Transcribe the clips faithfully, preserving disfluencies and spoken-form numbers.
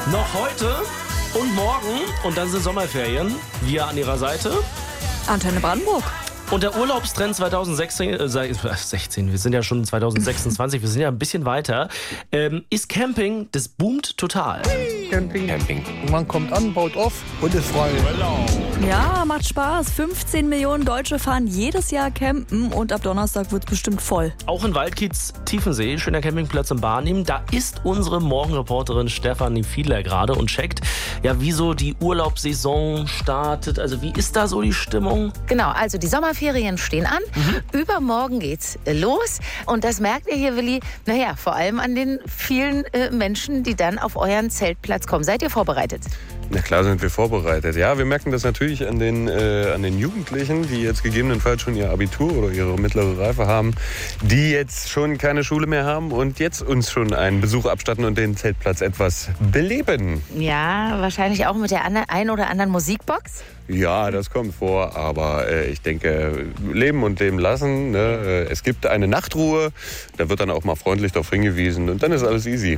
Noch heute und morgen und dann sind Sommerferien. Wir an ihrer Seite. Antenne Brandenburg. Und der Urlaubstrend zwanzig sechzehn, äh, sechzehn, wir sind ja schon zwanzig sechsundzwanzig, wir sind ja ein bisschen weiter, ähm, ist Camping, das boomt total. Camping. Camping. Man kommt an, baut auf und ist frei. Ja, macht Spaß. fünfzehn Millionen Deutsche fahren jedes Jahr campen und ab Donnerstag wird es bestimmt voll. Auch in Waldkiez Tiefensee, schöner Campingplatz in Barnim, da ist unsere Morgenreporterin Stefanie Fiedler gerade und checkt, ja, wie so die Urlaubssaison startet. Also wie ist da so die Stimmung? Genau, also die Sommerferien stehen an. Mhm. Übermorgen geht's los. Und das merkt ihr hier, Willi, naja, vor allem an den vielen äh, Menschen, die dann auf euren Zeltplatz kommen. Seid ihr vorbereitet? Na klar sind wir vorbereitet. Ja, wir merken das natürlich an den, äh, an den Jugendlichen, die jetzt gegebenenfalls schon ihr Abitur oder ihre mittlere Reife haben, die jetzt schon keine Schule mehr haben und jetzt uns schon einen Besuch abstatten und den Zeltplatz etwas beleben. Ja, wahrscheinlich auch mit der ein oder anderen Musikbox. Ja, das kommt vor, aber äh, ich denke, leben und leben lassen. Ne? Es gibt eine Nachtruhe, da wird dann auch mal freundlich darauf hingewiesen und dann ist alles easy.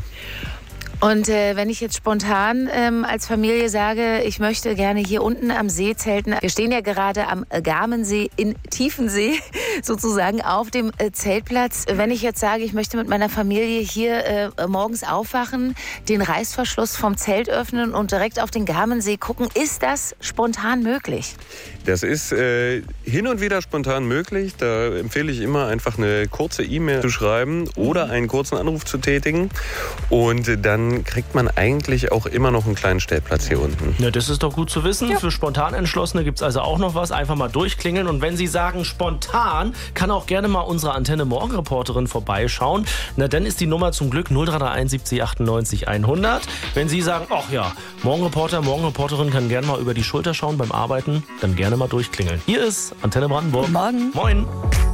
Und äh, wenn ich jetzt spontan ähm, als Familie sage, ich möchte gerne hier unten am See zelten. Wir stehen ja gerade am Garmensee in Tiefensee, sozusagen auf dem äh, Zeltplatz. Wenn ich jetzt sage, ich möchte mit meiner Familie hier äh, morgens aufwachen, den Reißverschluss vom Zelt öffnen und direkt auf den Garmensee gucken, ist das spontan möglich? Das ist äh, hin und wieder spontan möglich. Da empfehle ich immer, einfach eine kurze E-Mail zu schreiben oder einen kurzen Anruf zu tätigen. Und dann kriegt man eigentlich auch immer noch einen kleinen Stellplatz hier unten. Ja, das ist doch gut zu wissen. Ja. Für spontan Entschlossene gibt es also auch noch was. Einfach mal durchklingeln. Und wenn Sie sagen spontan, kann auch gerne mal unsere Antenne Morgenreporterin vorbeischauen. Na, dann ist die Nummer zum Glück null drei drei eins siebzig achtundneunzig hundert. Wenn Sie sagen, ach ja, Morgenreporter, Morgenreporterin kann gerne mal über die Schulter schauen beim Arbeiten, dann gerne mal durchklingeln. Hier ist Antenne Brandenburg. Guten Morgen. Moin.